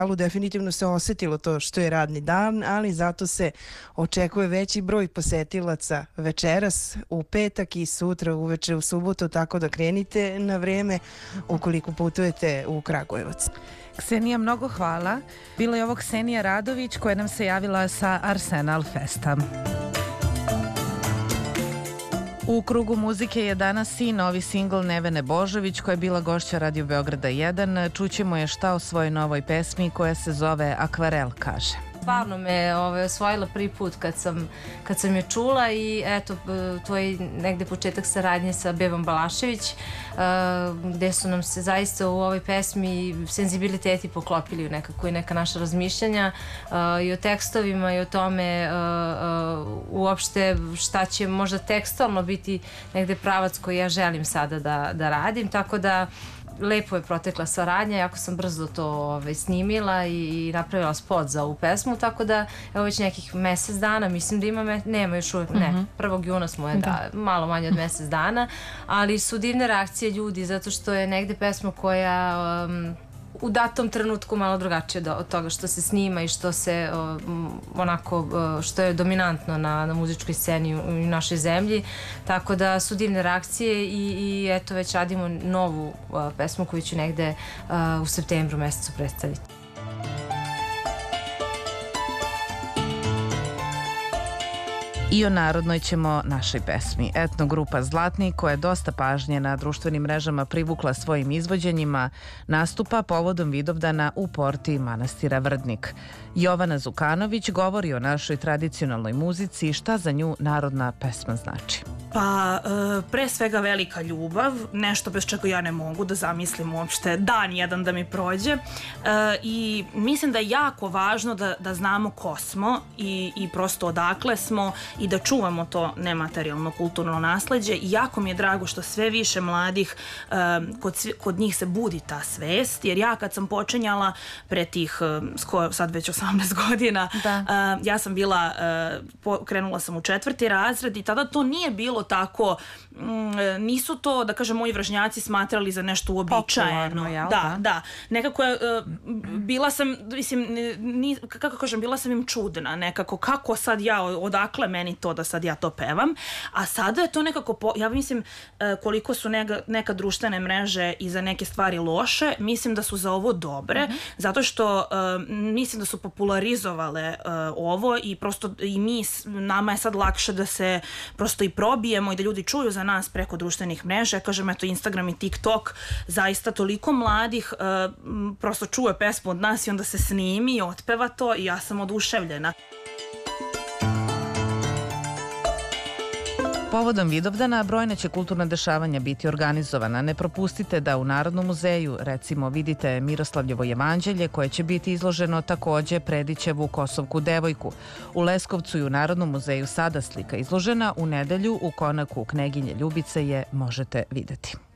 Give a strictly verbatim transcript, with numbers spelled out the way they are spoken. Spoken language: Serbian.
Ali definitivno se osetilo to što je radni dan, ali zato se očekuje veći broj posetilaca večeras, u petak i sutra uveče u subotu, tako da krenite na vreme ukoliko putujete u Kragujevac. Ksenija, mnogo hvala. Bila je ovo Ksenija Radović koja nam se javila sa Arsenal Festa. U krugu muzike je danas i novi singl Nevene Božović koja je bila gošća Radio Beograda jedan. Čućemo je šta o svojoj novoj pesmi koja se zove Akvarel kaže. Stvarno me ovaj, osvojila prvi put kad sam, kad sam je čula i eto, to je negde početak saradnje sa Bevom Balašević, uh, gde su nam se zaista u ovoj pesmi senzibiliteti poklopili u nekako i neka naša razmišljanja uh, i o tekstovima i o tome uh, uh, uopšte šta će možda tekstualno biti negde pravac koji ja želim sada da, da radim, tako da lepo je protekla saradnja, jako sam brzo to ovaj, snimila i, i napravila spot za ovu pesmu, tako da evo već nekih mesec dana, mislim da ima, me, nema još uvijek, ne, uh-huh. prvog juna smo je, da, malo manje od mesec dana, ali su divne reakcije ljudi, zato što je negde pesma koja um, u datom trenutku malo drugačije od toga što se snima i što se um, onako, uh, što je dominantno na, na muzičkoj sceni u, u našoj zemlji, tako da su divne reakcije i, i eto već radimo novu uh, pesmu koju ću negde uh, u septembru mesecu predstaviti. I o narodnoj ćemo našoj pesmi. Etno grupa Zlatni, koja je dosta pažnje na društvenim mrežama privukla svojim izvođenjima, nastupa povodom Vidovdana u porti manastira Vrdnik. Jovana Zukanović govori o našoj tradicionalnoj muzici i šta za nju narodna pesma znači. Pa, pre svega velika ljubav, nešto bez čega ja ne mogu da zamislim uopšte dan jedan da mi prođe, i mislim da je jako važno da, da znamo ko smo i, i prosto odakle smo i da čuvamo to nematerijalno kulturno nasleđe. I jako mi je drago što sve više mladih, kod, kod njih se budi ta svest, jer ja kad sam počinjala pre tih skoro, sad već osamnaest godina, da. ja sam bila, krenula sam u četvrti razred i tada to nije bilo tako, nisu to, da kažem, moji vršnjaci smatrali za nešto uobičajeno. Jel, da, da. Nekako je, bila sam, mislim, ni, kako kažem, bila sam im čudna, nekako, kako sad ja, odakle meni to da sad ja to pevam, a sada je to nekako, po, ja mislim, koliko su neka, neka društvene mreže i za neke stvari loše, mislim da su za ovo dobre, mm-hmm. zato što mislim da su popularizovale ovo i prosto i mi, nama je sad lakše da se prosto i probijemo i da ljudi čuju za nas preko društvenih mreža. Kažem, eto, Instagram i TikTok, zaista toliko mladih uh, prosto čuje pesmu od nas i onda se snimi i otpeva to i ja sam oduševljena. Povodom Vidovdana brojna će kulturna dešavanja biti organizovana. Ne propustite da u Narodnom muzeju, recimo, vidite Miroslavljevo jevanđelje koje će biti izloženo, takođe Predićevu Kosovku devojku. U Leskovcu i u Narodnom muzeju sada slika izložena, u nedelju u konaku Kneginje Ljubice je možete videti.